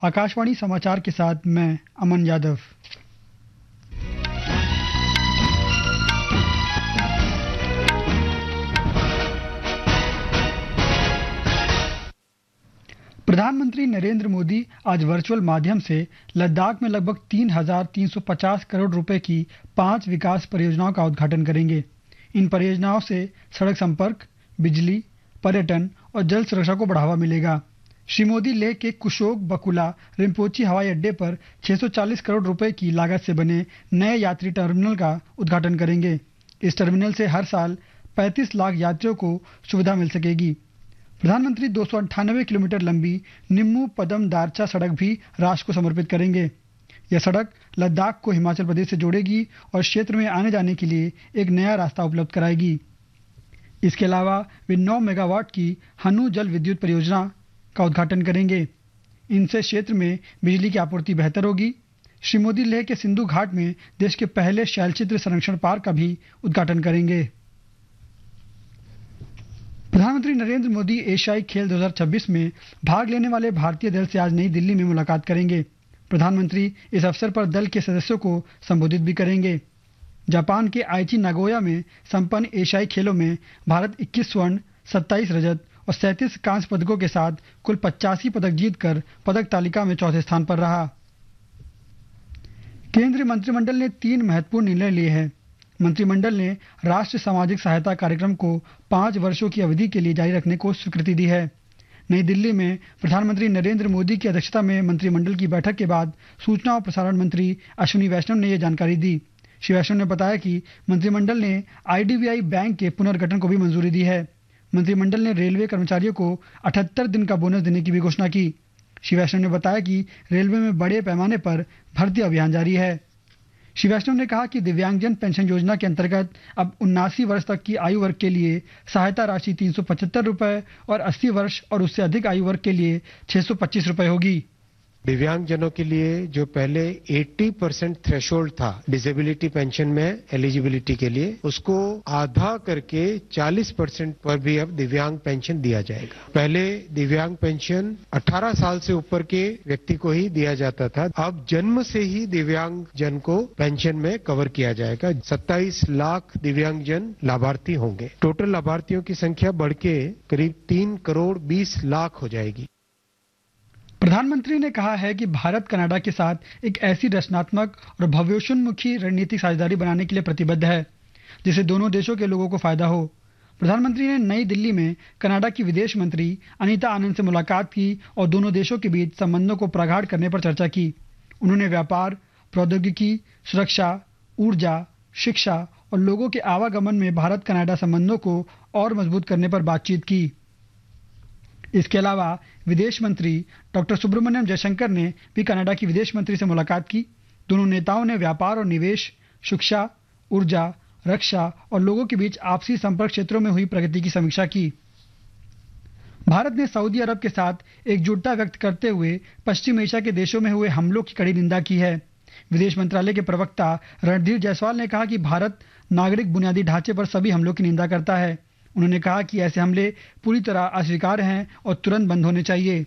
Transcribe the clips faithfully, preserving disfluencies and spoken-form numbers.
आकाशवाणी समाचार के साथ मैं अमन यादव। प्रधानमंत्री नरेंद्र मोदी आज वर्चुअल माध्यम से लद्दाख में लगभग तीन हजार तीन सौ पचास करोड़ रुपए की पांच विकास परियोजनाओं का उद्घाटन करेंगे। इन परियोजनाओं से सड़क संपर्क, बिजली, पर्यटन और जल सुरक्षा को बढ़ावा मिलेगा। श्री मोदी लेह के कुशोक बकुला रिम्पोची हवाई अड्डे पर छह सौ चालीस करोड़ रुपए की लागत से बने नए यात्री टर्मिनल का उद्घाटन करेंगे। इस टर्मिनल से हर साल पैंतीस लाख यात्रियों को सुविधा मिल सकेगी। प्रधानमंत्री दो सौ अंठानवे किलोमीटर लंबी निम्मू पदम दारचा सड़क भी राष्ट्र को समर्पित करेंगे। यह सड़क लद्दाख को हिमाचल प्रदेश से जोड़ेगी और क्षेत्र में आने जाने के लिए एक नया रास्ता उपलब्ध कराएगी। इसके अलावा वे नौ मेगावाट की हनु जल विद्युत परियोजना का उद्घाटन करेंगे। इनसे क्षेत्र में बिजली की आपूर्ति बेहतर होगी। श्री मोदी लेह के सिंधु घाट में देश के पहले शैलचित्र संरक्षण पार्क का भी उद्घाटन करेंगे। प्रधानमंत्री नरेंद्र मोदी एशियाई खेल दो हज़ार छब्बीस में भाग लेने वाले भारतीय दल से आज नई दिल्ली में मुलाकात करेंगे। प्रधानमंत्री इस अवसर पर दल के सदस्यों को संबोधित भी करेंगे। जापान के आइची नागोया में संपन्न एशियाई खेलों में भारत इक्कीस स्वर्ण, सत्ताईस रजत और सैंतीस कांस्य पदकों के साथ कुल पचासी पदक जीतकर पदक तालिका में चौथे स्थान पर रहा। केंद्रीय मंत्रिमंडल ने तीन महत्वपूर्ण निर्णय लिए हैं। मंत्रिमंडल ने राष्ट्रीय सामाजिक सहायता कार्यक्रम को पांच वर्षों की अवधि के लिए जारी रखने को स्वीकृति दी है। नई दिल्ली में प्रधानमंत्री नरेंद्र मोदी की अध्यक्षता में मंत्रिमंडल की बैठक के बाद सूचना और प्रसारण मंत्री अश्विनी वैष्णव ने यह जानकारी दी। श्री वैष्णव ने बताया कि मंत्रिमंडल ने आईडीबीआई बैंक के पुनर्गठन को भी मंजूरी दी है। मंत्रिमंडल ने रेलवे कर्मचारियों को अठहत्तर दिन का बोनस देने की भी घोषणा की। श्री वैष्णव ने बताया कि रेलवे में बड़े पैमाने पर भर्ती अभियान जारी है। श्री वैष्णव ने कहा कि दिव्यांगजन पेंशन योजना के अंतर्गत अब उन्नासी वर्ष तक की आयु वर्ग के लिए सहायता राशि तीन सौ पचहत्तर रुपए और अस्सी वर्ष और उससे अधिक आयु वर्ग के लिए छह सौ पच्चीस रुपए होगी। दिव्यांगजनों के लिए जो पहले अस्सी परसेंट थ्रेशोल्ड था डिसेबिलिटी पेंशन में एलिजिबिलिटी के लिए, उसको आधा करके चालीस परसेंट पर भी अब दिव्यांग पेंशन दिया जाएगा। पहले दिव्यांग पेंशन अठारह साल से ऊपर के व्यक्ति को ही दिया जाता था। अब जन्म से ही दिव्यांग जन को पेंशन में कवर किया जाएगा। सत्ताईस लाख दिव्यांगजन लाभार्थी होंगे। टोटल लाभार्थियों की संख्या बढ़ के करीब तीन करोड़ बीस लाख हो जाएगी। प्रधानमंत्री ने कहा है कि भारत कनाडा के साथ एक ऐसी रचनात्मक और भविष्योन्मुखी रणनीतिक साझेदारी बनाने के लिए प्रतिबद्ध है जिससे दोनों देशों के लोगों को फायदा हो। प्रधानमंत्री ने नई दिल्ली में कनाडा की विदेश मंत्री अनीता आनंद से मुलाकात की और दोनों देशों के बीच संबंधों को प्रगाढ़ करने पर चर्चा की। उन्होंने व्यापार, प्रौद्योगिकी, सुरक्षा, ऊर्जा, शिक्षा और लोगों के आवागमन में भारत कनाडा संबंधों को और मजबूत करने पर बातचीत की। इसके अलावा विदेश मंत्री डॉक्टर सुब्रमण्यम जयशंकर ने भी कनाडा की विदेश मंत्री से मुलाकात की। दोनों नेताओं ने व्यापार और निवेश, शिक्षा, ऊर्जा, रक्षा और लोगों के बीच आपसी संपर्क क्षेत्रों में हुई प्रगति की समीक्षा की। भारत ने सऊदी अरब के साथ एकजुटता व्यक्त करते हुए पश्चिम एशिया के देशों में हुए हमलों की कड़ी निंदा की है। विदेश मंत्रालय के प्रवक्ता रणधीर जायसवाल ने कहा कि भारत नागरिक बुनियादी ढांचे पर सभी हमलों की निंदा करता है। उन्होंने कहा कि ऐसे हमले पूरी तरह अस्वीकार्य हैं और तुरंत बंद होने चाहिए।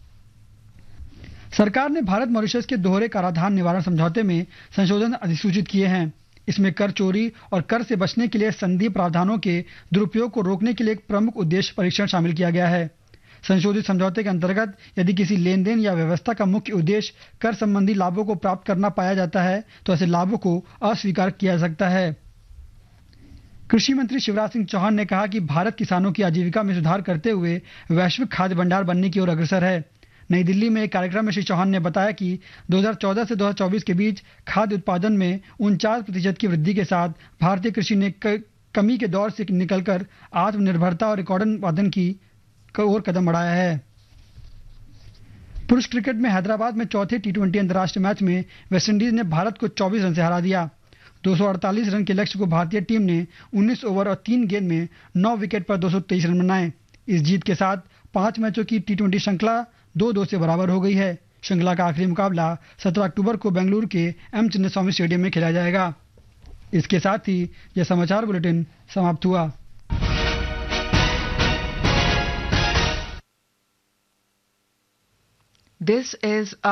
सरकार ने भारत मॉरिशस के दोहरे कराधान निवारण समझौते में संशोधन अधिसूचित किए हैं। इसमें कर चोरी और कर से बचने के लिए संधि प्रावधानों के दुरुपयोग को रोकने के लिए एक प्रमुख उद्देश्य परीक्षण शामिल किया गया है। संशोधित समझौते के अंतर्गत यदि किसी लेन देन या व्यवस्था का मुख्य उद्देश्य कर संबंधी लाभों को प्राप्त करना पाया जाता है तो ऐसे लाभों को अस्वीकार किया जा सकता है। कृषि मंत्री शिवराज सिंह चौहान ने कहा कि भारत किसानों की आजीविका में सुधार करते हुए वैश्विक खाद्य भंडार बनने की ओर अग्रसर है। नई दिल्ली में एक कार्यक्रम में श्री चौहान ने बताया कि दो हज़ार चौदह से दो हज़ार चौबीस के बीच खाद्य उत्पादन में उनचास प्रतिशत की वृद्धि के साथ भारतीय कृषि ने कमी के दौर से निकलकर आत्मनिर्भरता और रिकॉर्ड उत्पादन की ओर कदम बढ़ाया है। पुरुष क्रिकेट में हैदराबाद में चौथे टी ट्वेंटी अंतर्राष्ट्रीय मैच में वेस्टइंडीज ने भारत को चौबीस रन से हरा दिया। दो सौ अड़तालीस रन के लक्ष्य को भारतीय टीम ने उन्नीस ओवर और तीन गेंद में नौ विकेट पर दो सौ तेईस रन बनाए। इस जीत के साथ पांच मैचों की टी ट्वेंटी श्रृंखला दो दो से बराबर हो गई है। श्रृंखला का आखिरी मुकाबला सत्रह अक्टूबर को बेंगलुरु के एम चिन्नास्वामी स्टेडियम में खेला जाएगा। इसके साथ ही यह समाचार बुलेटिन समाप्त हुआ। This is